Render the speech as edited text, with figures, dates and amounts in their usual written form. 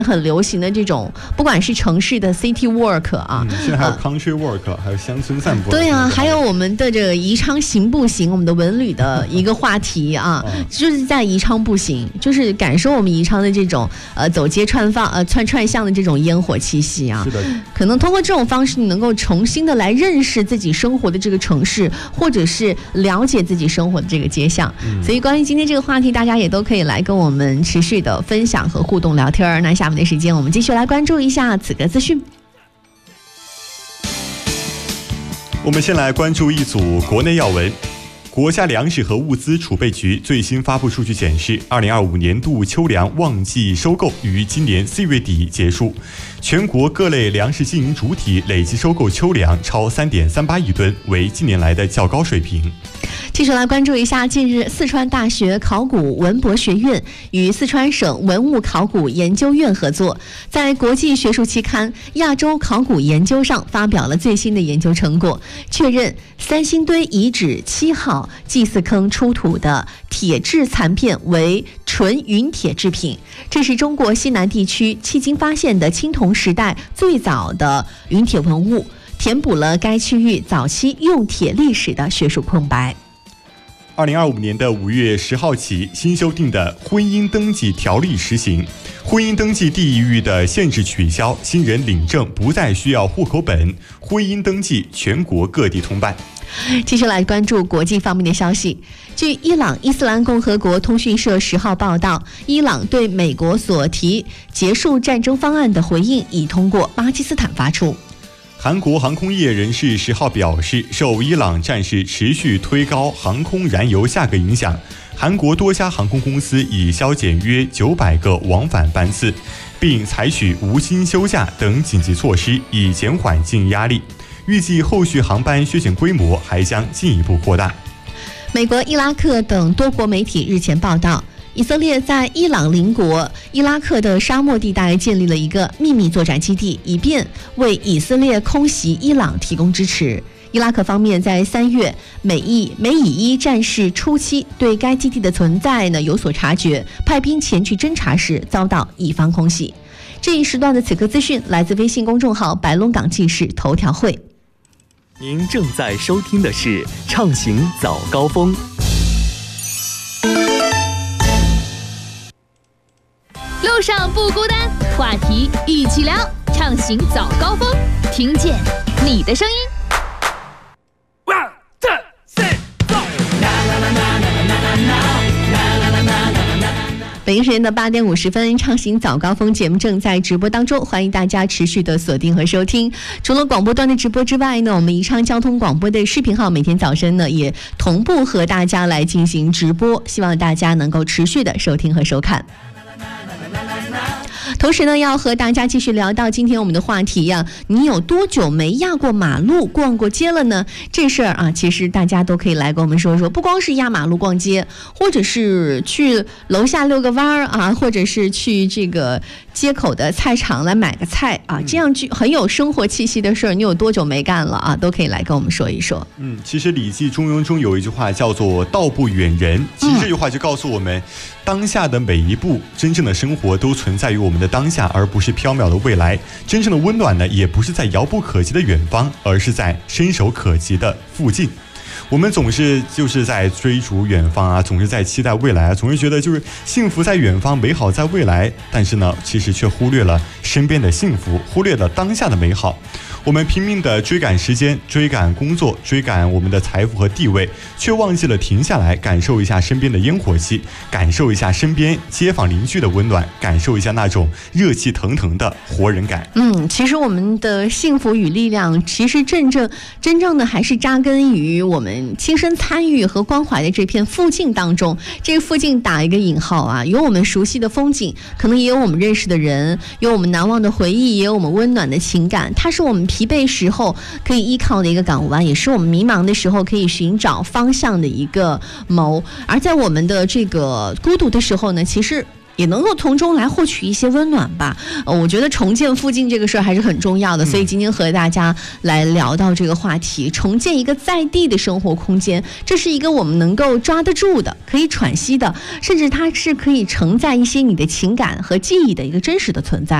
很流行的这种，不管是城市的 city work 啊， 现在还有 country work，还有乡村散步。 对啊，还有我们的这个宜昌行不行，我们的文旅的一个话题啊，就是在宜昌步行，就是感受我们宜昌的这种走街串巷的这种烟火气息啊。 是的， 可能通过这种方式，你能够重新的来认识自己生活的这个城市，或者是了解自己生活的这个街巷。所以关于今天这个话题，大家也都可以来跟我们持续的分享和互动聊天。那下面的时间，我们继续来关注一下此刻资讯。 我们先来关注一组国内要闻。国家粮食和物资储备局最新发布数据显示，2025年度秋粮旺季收购于今年4月底结束，全国各类粮食经营主体累计收购秋粮超3.38亿吨，为近年来的较高水平。 继续来关注一下，近日四川大学考古文博学院与四川省文物考古研究院合作，在国际学术期刊《亚洲考古研究》上发表了最新的研究成果，确认三星堆遗址7号祭祀坑出土的铁质残片为纯云铁制品，这是中国西南地区迄今发现的青铜时代最早的云铁文物，填补了该区域早期用铁历史的学术空白。 2025年的5月10号起，新修订的婚姻登记条例实行，婚姻登记地域的限制取消，新人领证不再需要户口本，婚姻登记全国各地通办。 继续来关注国际方面的消息。据伊朗伊斯兰共和国通讯社10号报道，伊朗对美国所提结束战争方案的回应已通过巴基斯坦发出。 韩国航空业人士10号表示，受伊朗战事持续推高航空燃油价格影响，韩国多家航空公司已削减约900个往返班次，并采取无薪休假等紧急措施，以减缓经营压力。预计后续航班削减规模还将进一步扩大。 美国、伊拉克等多国媒体日前报道，以色列在伊朗邻国伊拉克的沙漠地带建立了一个秘密作战基地，以便为以色列空袭伊朗提供支持。伊拉克方面在3月美以一战事初期对该基地的存在有所察觉，派兵前去侦查时遭到以方空袭。这一时段的此刻资讯来自微信公众号白龙港记事头条会。 您正在收听的是畅行早高峰。 路上不孤单，话题一起聊，畅行早高峰，听见你的声音。北京时间的8点50分，畅行早高峰节目正在直播当中，欢迎大家持续的锁定和收听。除了广播端的直播之外呢，我们宜昌交通广播的视频号每天早晨呢也同步和大家来进行直播，希望大家能够持续的收听和收看。同时呢，要和大家继续聊到今天我们的话题呀，你有多久没压过马路、逛过街了呢？这事儿啊，其实大家都可以来跟我们说说，不光是压马路逛街，或者是去楼下遛个弯儿啊，或者是去这个街口的菜场来买个菜啊，这样很有生活气息的事儿，你有多久没干了啊？都可以来跟我们说一说。 其实《礼记·中庸》中有一句话叫做“道不远人”，其实这句话就告诉我们，当下的每一步，真正的生活都存在于我们的当下，而不是缥缈的未来。真正的温暖呢，也不是在遥不可及的远方，而是在伸手可及的附近。我们总是就是在追逐远方啊，总是在期待未来啊，总是觉得就是幸福在远方，美好在未来，但是呢，其实却忽略了身边的幸福，忽略了当下的美好。我们拼命地追赶时间，追赶工作，追赶我们的财富和地位，却忘记了停下来感受一下身边的烟火气，感受一下身边街坊邻居的温暖，感受一下那种热气腾腾的活人感。 其实我们的幸福与力量，其实真正的还是扎根于我们亲身参与和关怀的这片附近当中。这个附近打一个引号啊，有我们熟悉的风景，可能也有我们认识的人，有我们难忘的回忆，也有我们温暖的情感。它是我们疲惫时候可以依靠的一个港湾，也是我们迷茫的时候可以寻找方向的一个锚。而在我们的这个孤独的时候呢，其实也能够从中来获取一些温暖吧。我觉得重建附近这个事儿还是很重要的，所以今天和大家来聊到这个话题，重建一个在地的生活空间，这是一个我们能够抓得住的，可以喘息的，甚至它是可以承载一些你的情感和记忆的一个真实的存在。